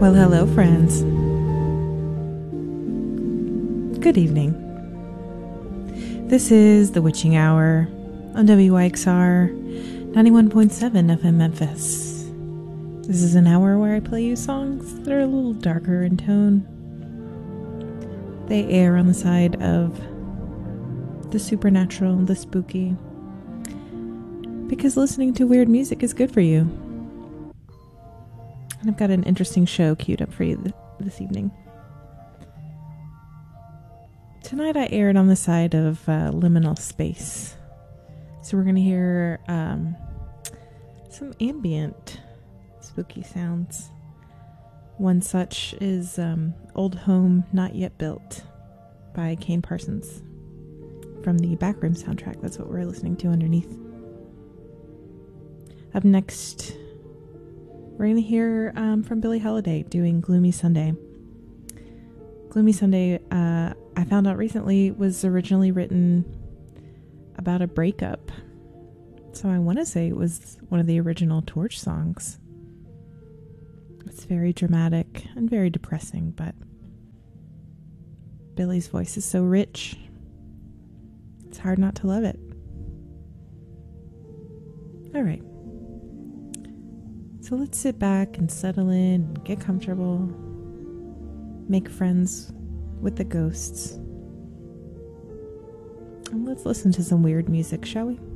Well, hello, friends. Good evening. This is The Witching Hour on WYXR 91.7 FM Memphis. This is an hour where I play you songs that are a little darker in tone. They err on the side of the supernatural, the spooky, because listening to weird music is good for you. And I've got an interesting show queued up for you this evening. Tonight I aired on the side of liminal space. So we're going to hear some ambient spooky sounds. One such is Old Home Not Yet Built by Kane Parsons from the Backroom soundtrack. That's what we're listening to underneath. Up next, we're going to hear from Billie Holiday doing Gloomy Sunday. Gloomy Sunday, I found out recently, was originally written about a breakup. So I want to say it was one of the original Torch songs. It's very dramatic and very depressing, but Billie's voice is so rich. It's hard not to love it. All right. So let's sit back and settle in and get comfortable. Make friends with the ghosts. And let's listen to some weird music, shall we?